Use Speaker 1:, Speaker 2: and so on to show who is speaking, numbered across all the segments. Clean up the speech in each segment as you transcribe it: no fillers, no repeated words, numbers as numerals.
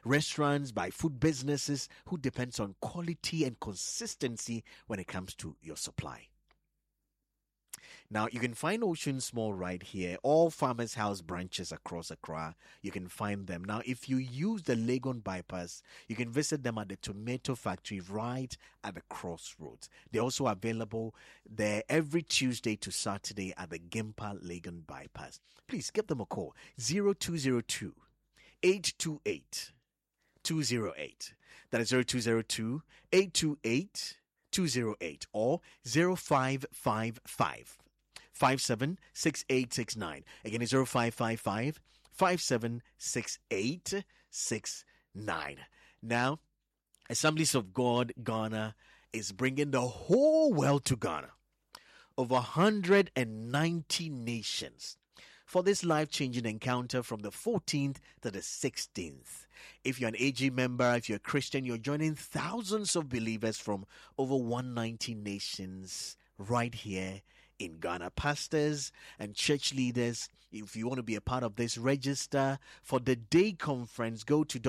Speaker 1: restaurants, by food businesses who depends on quality and consistency when it comes to your supply. Now, you can find Oceans Mall right here. All Farmers House branches across Accra, you can find them. Now, if you use the Legon bypass, you can visit them at the tomato factory right at the crossroads. They're also available there every Tuesday to Saturday at the Gimpa Legon bypass. Please give them a call, 0202 828 208. That is 0202 828 208 or 0555 576869. Again, it's 0555 576869. Now, Assemblies of God Ghana is bringing the whole world to Ghana. Over 190 nations for this life-changing encounter from the 14th to the 16th. If you're an AG member, if you're a Christian, you're joining thousands of believers from over 190 nations right here in Ghana. Pastors and church leaders, if you want to be a part of this, register for the day conference. Go to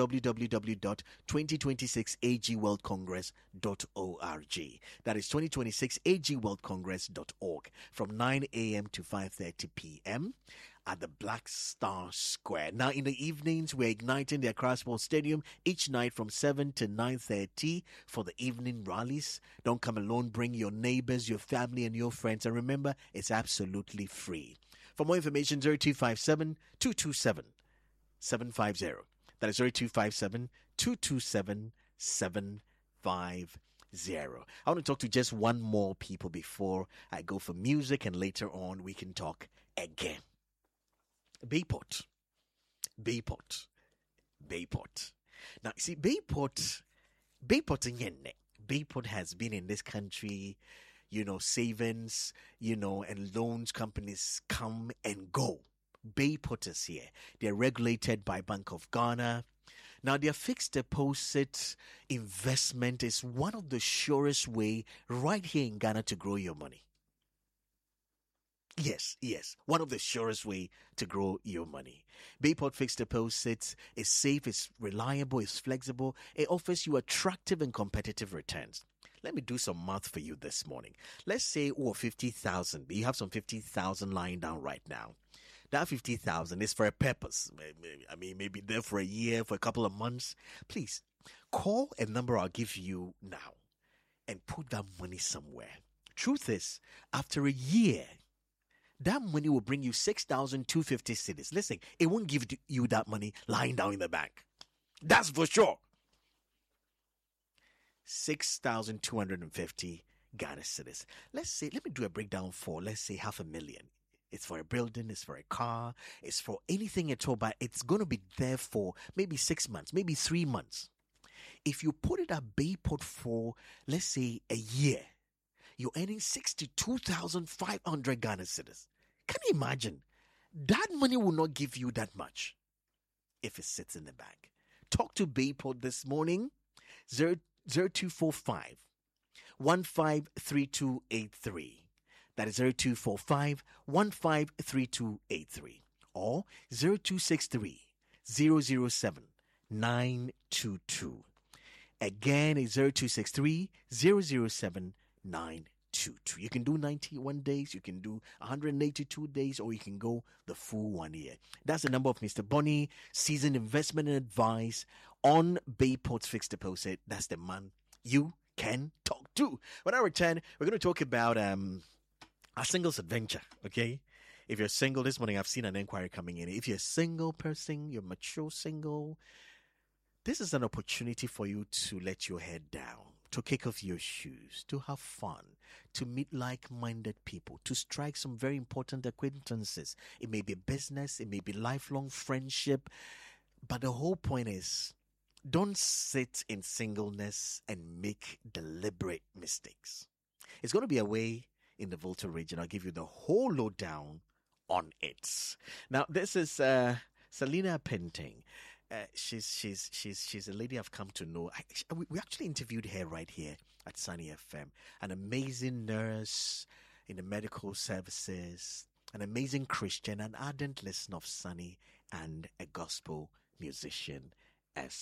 Speaker 1: www.2026agworldcongress.org. That is 2026agworldcongress.org from 9 a.m. to 5:30 p.m. at the Black Star Square. Now, in the evenings, we're igniting the Accra Sports Stadium each night from 7 to 9:30 for the evening rallies. Don't come alone. Bring your neighbors, your family, and your friends. And remember, it's absolutely free. For more information, 0257 227 750. That is 0257 227 750. I want to talk to just one more people before I go for music, and later on we can talk again. Bayport. Now, see, Bayport has been in this country, savings, and loans companies come and go. Bayport is here. They're regulated by Bank of Ghana. Now, their fixed deposit investment is one of the surest way right here in Ghana to grow your money. Yes. One of the surest way to grow your money. Bayport Fixed Deposits is safe, it's reliable, it's flexible. It offers you attractive and competitive returns. Let me do some math for you this morning. Let's say 50,000. You have some 50,000 lying down right now. That 50,000 is for a purpose. I mean, maybe there for a year, for a couple of months. Please call a number I'll give you now and put that money somewhere. Truth is, after a year, that money will bring you 6,250 cedis. Listen, it won't give you that money lying down in the bank. That's for sure. 6,250 Ghana cedis. Let me do a breakdown for, let's say, 500,000. It's for a building, it's for a car, it's for anything at all, but it's going to be there for maybe 6 months, maybe 3 months. If you put it at Bayport for, let's say, a year, you're earning 62,500 Ghana cedis. Can you imagine? That money will not give you that much if it sits in the bank. Talk to Bayport this morning, 0245 153283. That is 0245 153283 or 0263 007 922. Again, it's 0263 007 922. You can do 91 days, you can do 182 days, or you can go the full 1 year. That's the number of Mr. Bonnie, seasoned investment and advice on Bayport's fixed deposit. That's the man you can talk to. When I return, we're going to talk about a singles adventure, okay? If you're single, this morning I've seen an inquiry coming in. If you're a single person, you're mature single, this is an opportunity for you to let your head down, to kick off your shoes, to have fun, to meet like-minded people, to strike some very important acquaintances. It may be business, it may be lifelong friendship, but the whole point is, don't sit in singleness and make deliberate mistakes. It's going to be a way in the Volta region. I'll give you the whole lowdown on it. Now, this is Selina Penting. She's a lady I've come to know. We actually interviewed her right here at Sunny FM. An amazing nurse in the medical services, an amazing Christian, an ardent listener of Sunny, and a gospel musician as